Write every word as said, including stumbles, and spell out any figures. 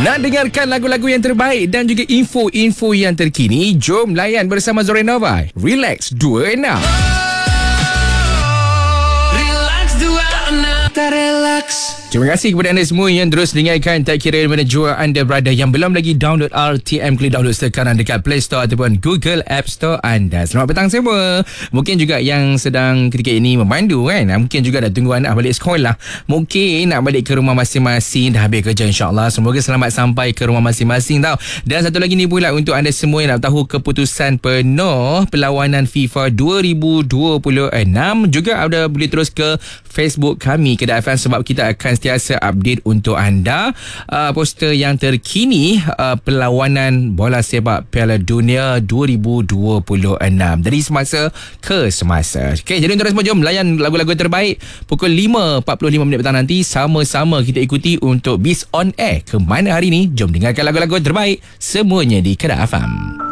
Nak dengarkan lagu-lagu yang terbaik dan juga info-info yang terkini? Jom layan bersama Zorenova. Relax dua enam. Relax dua enam. Relax. Terima kasih kepada anda semua yang terus dengarkan, tak kira di mana jua anda berada. Yang belum lagi download R T M, klik download sekarang dekat Play Store ataupun Google App Store anda. Selamat petang semua. Mungkin juga yang sedang ketika ini memandu kan, mungkin juga dah tunggu anak balik sekolah, mungkin nak balik ke rumah masing-masing, dah habis kerja insyaAllah. Semoga selamat sampai ke rumah masing-masing tau. Dan satu lagi ni pula untuk anda semua yang nak tahu keputusan penuh perlawanan FIFA dua ribu dua puluh enam, juga ada boleh terus ke Facebook kami Kedah F M, sebab kita akan sentiasa update untuk anda uh, poster yang terkini uh, perlawanan bola sepak Piala Dunia dua ribu dua puluh enam dari semasa ke semasa. Okay, jadi untuk semua jom layan lagu-lagu terbaik pukul lima empat puluh lima minit petang nanti. Sama-sama kita ikuti untuk Biz On Air ke mana hari ni. Jom dengarkan lagu-lagu terbaik semuanya di Kedah F M.